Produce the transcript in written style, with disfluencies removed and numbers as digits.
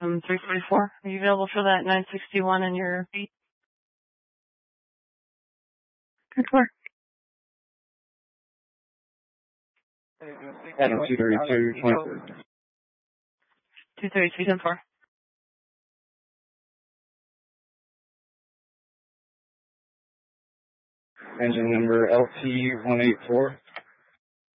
344. Are you available for that 961 in your feet? Good work. Adam 232, 232, 10-4. Engine number LT184.